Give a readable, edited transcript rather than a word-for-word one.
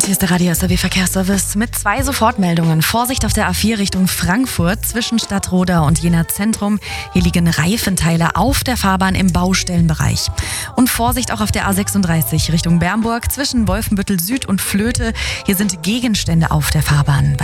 Hier ist der Radio SAW Verkehrsservice mit 2 Sofortmeldungen. Vorsicht auf der A4 Richtung Frankfurt zwischen Stadtroda und Jena Zentrum. Hier liegen Reifenteile auf der Fahrbahn im Baustellenbereich. Und Vorsicht auch auf der A36 Richtung Bernburg zwischen Wolfenbüttel Süd und Flöte. Hier sind Gegenstände auf der Fahrbahn.